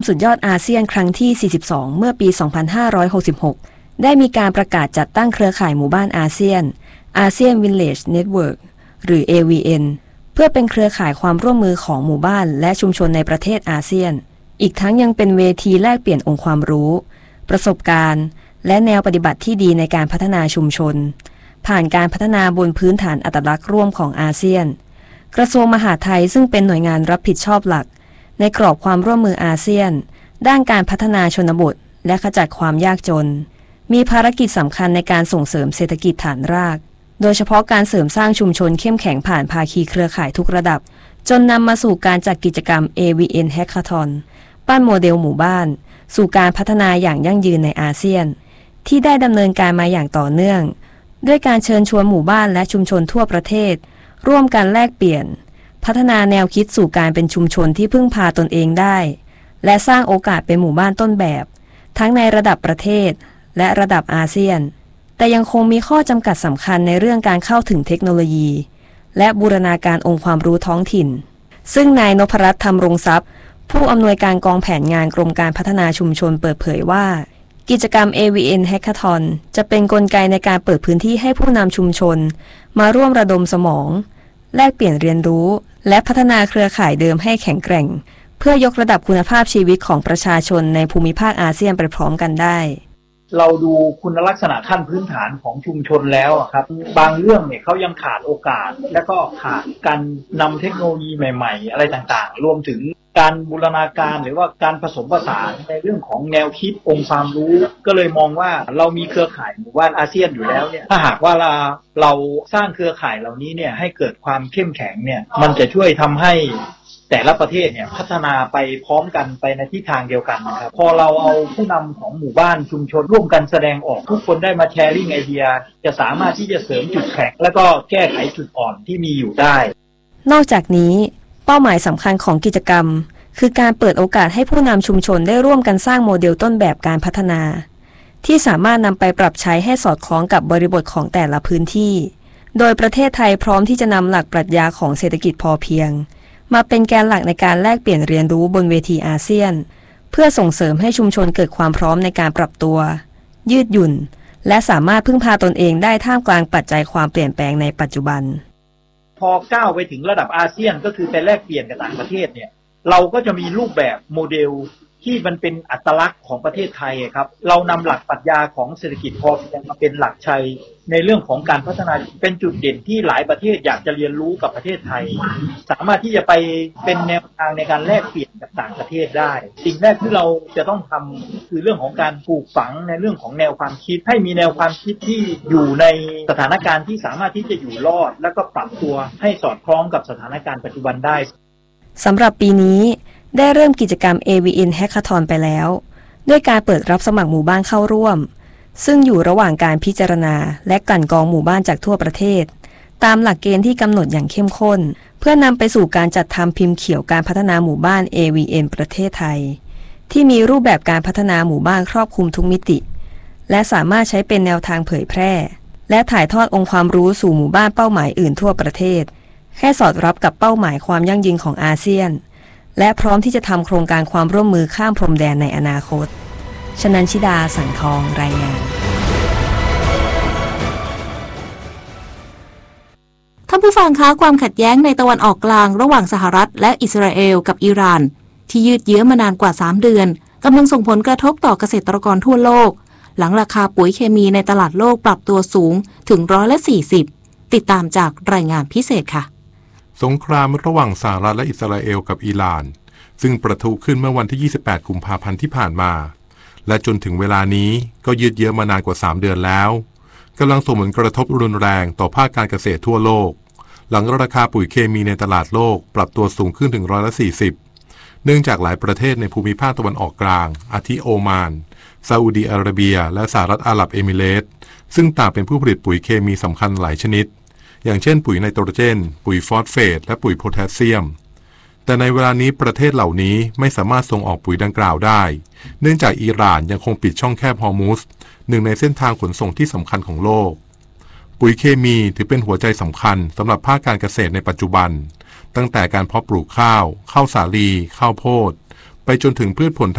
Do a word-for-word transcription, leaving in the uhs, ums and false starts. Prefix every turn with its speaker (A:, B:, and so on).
A: สุดยอดอาเซียนครั้งที่ สี่สิบสอง เมื่อปี สองพันห้าร้อยหกสิบหก ได้มีการประกาศจัดตั้งเครือข่ายหมู่บ้านอาเซียน ASEAN Village Network หรือ เอ วี เอ็น เพื่อเป็นเครือข่ายความร่วมมือของหมู่บ้านและชุมชนในประเทศอาเซียนอีกทั้งยังเป็นเวทีแลกเปลี่ยนองค์ความรู้ประสบการณ์และแนวปฏิบัติที่ดีในการพัฒนาชุมชนผ่านการพัฒนาบนพื้นฐานอัตลักษณ์ร่วมของอาเซียนกระทรวงมหาดไทยซึ่งเป็นหน่วยงานรับผิดชอบหลักในกรอบความร่วมมืออาเซียนด้านการพัฒนาชนบทและขจัดความยากจนมีภารกิจสำคัญในการส่งเสริมเศรษฐกิจฐานรากโดยเฉพาะการเสริมสร้างชุมชนเข้มแข็งผ่านภาคีเครือข่ายทุกระดับจนนำมาสู่การจัดกิจกรรม เอ วี เอ็น Hackathon ปั้นโมเดลหมู่บ้านสู่การพัฒนาอย่างยั่งยืนในอาเซียนที่ได้ดำเนินการมาอย่างต่อเนื่องด้วยการเชิญชวนหมู่บ้านและชุมชนทั่วประเทศร่วมกันแลกเปลี่ยนพัฒนาแนวคิดสู่การเป็นชุมชนที่พึ่งพาตนเองได้และสร้างโอกาสเป็นหมู่บ้านต้นแบบทั้งในระดับประเทศและระดับอาเซียนแต่ยังคงมีข้อจำกัดสำคัญในเรื่องการเข้าถึงเทคโนโลยีและบูรณาการองค์ความรู้ท้องถิ่นซึ่งนายนพรัตน์ธรรมรงทรัพย์ผู้อำนวยการกองแผนงานกรมการพัฒนาชุมชนเปิดเผยว่ากิจกรรม เอ วี เอ็น Hackathon จะเป็นกลไกในการเปิดพื้นที่ให้ผู้นำชุมชนมาร่วมระดมสมองแลกเปลี่ยนเรียนรู้และพัฒนาเครือข่ายเดิมให้แข็งแกร่งเพื่อยกระดับคุณภาพชีวิตของประชาชนในภูมิภาคอาเซียนไปพร้อมกันได้
B: เราดูคุณลักษณะขั้นพื้นฐานของชุมชนแล้วครับบางเรื่องเนี่ยเขายังขาดโอกาสและก็ขาดการนำเทคโนโลยีใหม่ๆอะไรต่างๆรวมถึงการบูรณาการหรือว่าการผสมผสานในเรื่องของแนวคิดองค์ความรู้ก็เลยมองว่าเรามีเครือข่ายหมู่บ้านอาเซียนอยู่แล้วเนี่ยถ้าหากว่าเราเราสร้างเครือข่ายเหล่านี้เนี่ยให้เกิดความเข้มแข็งเนี่ยมันจะช่วยทำให้แต่ละประเทศเนี่ยพัฒนาไปพร้อมกันไปในทิศทางเดียวกันนะครับพอเราเอาผู้นำของหมู่บ้านชุมชนร่วมกันแสดงออกทุกคนได้มาแชร์ริ่งไอเดียจะสามารถที่จะเสริมจุดแข็งและก็แก้ไขจุดอ่อนที่มีอยู่ได้
A: นอกจากนี้เป้าหมายสำคัญของกิจกรรมคือการเปิดโอกาสให้ผู้นำชุมชนได้ร่วมกันสร้างโมเดลต้นแบบการพัฒนาที่สามารถนำไปปรับใช้ให้สอดคล้องกับบริบทของแต่ละพื้นที่โดยประเทศไทยพร้อมที่จะนำหลักปรัชญาของเศรษฐกิจพอเพียงมาเป็นแกนหลักในการแลกเปลี่ยนเรียนรู้บนเวทีอาเซียนเพื่อส่งเสริมให้ชุมชนเกิดความพร้อมในการปรับตัวยืดหยุ่นและสามารถพึ่งพาตนเองได้ท่ามกลางปัจจัยความเปลี่ยนแปลงในปัจจุบัน
B: พอก้าวไปถึงระดับอาเซียนก็คือไปแลกเปลี่ยนกับต่างประเทศเนี่ยเราก็จะมีรูปแบบโมเดลที่มันเป็นอัตลักษณ์ของประเทศไทยครับเรานำหลักปรัชญาของเศรษฐกิจพอเพียงมาเป็นหลักชัยในเรื่องของการพัฒนาเป็นจุดเด่นที่หลายประเทศอยากจะเรียนรู้กับประเทศไทยสามารถที่จะไปเป็นแนวทางในการแลกเปลี่ยนกับต่างประเทศได้สิ่งแรกที่เราจะต้องทำคือเรื่องของการปลูกฝังในเรื่องของแนวความคิดให้มีแนวความคิดที่อยู่ในสถานการณ์ที่สามารถที่จะอยู่รอดแล้วก็ปรับตัวให้สอดคล้องกับสถานการณ์ปัจจุบันได้
A: สำหรับปีนี้ได้เริ่มกิจกรรม เอ วี เอ็น Hackathon ไปแล้วด้วยการเปิดรับสมัครหมู่บ้านเข้าร่วมซึ่งอยู่ระหว่างการพิจารณาและกลั่นกรองหมู่บ้านจากทั่วประเทศตามหลักเกณฑ์ที่กำหนดอย่างเข้มข้นเพื่อนำไปสู่การจัดทำพิมพ์เขียวการพัฒนาหมู่บ้าน เอ วี เอ็น ประเทศไทยที่มีรูปแบบการพัฒนาหมู่บ้านครอบคลุมทุกมิติและสามารถใช้เป็นแนวทางเผยแพร่และถ่ายทอดองค์ความรู้สู่หมู่บ้านเป้าหมายอื่นทั่วประเทศให้สอดรับกับเป้าหมายความยั่งยืนของอาเซียนและพร้อมที่จะทำโครงการความร่วมมือข้ามพรมแดนในอนาคตชนันชิดาสังทองรายงาน
C: ท่านผู้ฟังคะความขัดแย้งในตะวันออกกลางระหว่างสหรัฐและอิสราเอลกับอิหร่านที่ยืดเยื้อมานานกว่าสามเดือนกำลังส่งผลกระทบต่อเกษตรกรทั่วโลกหลังราคาปุ๋ยเคมีในตลาดโลกปรับตัวสูงถึงร้อยละสี่สิบติดตามจากรายงานพิเศษค่ะ
D: สงครามระหว่างสหรัฐและอิสราเอลกับอิหร่านซึ่งประทุขึ้นเมื่อวันที่ยี่สิบแปดกุมภาพันธ์ที่ผ่านมาและจนถึงเวลานี้ก็ยืดเยื้อมานานกว่าสามเดือนแล้วกำลังส่งผลกระทบรุนแรงต่อภาคการเกษตรทั่วโลกหลังราคาปุ๋ยเคมีในตลาดโลกปรับตัวสูงขึ้นถึงร้อยละสี่สิบเนื่องจากหลายประเทศในภูมิภาคตะวันออกกลางอาทิโอมานซาอุดิอาระเบียและสหรัฐอาหรับเอมิเรตส์ซึ่งต่างเป็นผู้ผลิตปุ๋ยเคมีสำคัญหลายชนิดอย่างเช่นปุ๋ยไนโตรเจนปุ๋ยฟอสเฟตและปุ๋ยโพแทสเซียมแต่ในเวลานี้ประเทศเหล่านี้ไม่สามารถส่งออกปุ๋ยดังกล่าวได้เนื่องจากอิหร่านยังคงปิดช่องแคบฮอร์มุซหนึ่งในเส้นทางขนส่งที่สำคัญของโลกปุ๋ยเคมีถือเป็นหัวใจสำคัญสำหรับภาคการเกษตรในปัจจุบันตั้งแต่การเพาะปลูกข้าวข้าวสาลีข้าวโพดไปจนถึงพืชผล